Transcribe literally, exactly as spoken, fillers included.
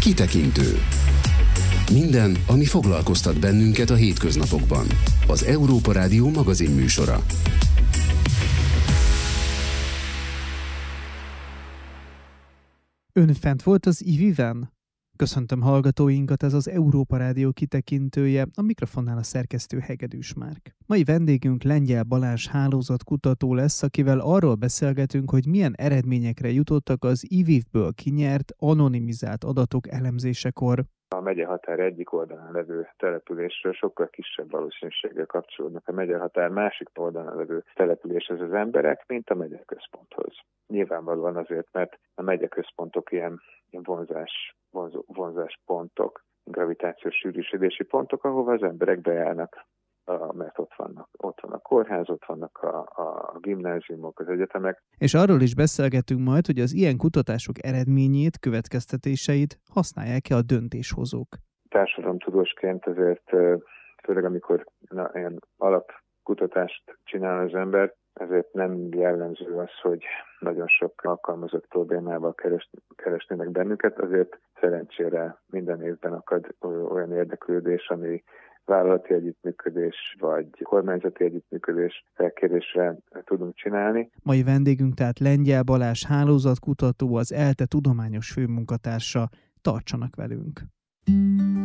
Kitekintő. Minden, ami foglalkoztat bennünket a hétköznapokban. Az Európa Rádió magazinműsora. Ön fent volt az i vé-ben? Köszöntöm hallgatóinkat, ez az Európa Rádió kitekintője, a mikrofonnál a szerkesztő Hegedűs Márk. Mai vendégünk Lengyel Balázs hálózatkutató lesz, akivel arról beszélgetünk, hogy milyen eredményekre jutottak az i vé-ből kinyert, anonimizált adatok elemzésekor. A megyehatár egyik oldalán levő településről sokkal kisebb valószínűséggel kapcsolódnak a megyehatár másik oldalán levő településhez az emberek, mint a megyeközponthoz. Nyilvánvalóan azért, mert a megyeközpontok ilyen, ilyen vonzás, vonzó, vonzáspontok, gravitációs sűrűsödési pontok, ahova az emberek bejárnak, a, mert ott vannak, ott van a kórház, ott vannak a, a gimnáziumok, az egyetemek. És arról is beszélgetünk majd, hogy az ilyen kutatások eredményét, következtetéseit használják-e a döntéshozók. Társadalomtudósként ezért, főleg amikor na, ilyen alapkutatást csinál az ember, ezért nem jellemző az, hogy nagyon sok alkalmazott problémával keres, keresnének bennünket, azért szerencsére minden évben akad olyan érdeklődés, ami vállalati együttműködés vagy kormányzati együttműködés felkérésre tudunk csinálni. Mai vendégünk tehát Lengyel Balázs hálózatkutató, az ELTE tudományos főmunkatársa. Tartsanak velünk!